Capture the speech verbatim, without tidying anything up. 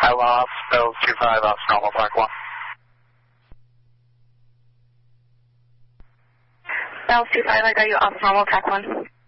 I lost Bells two five off normal track one. Bells two five, I got you off normal track one.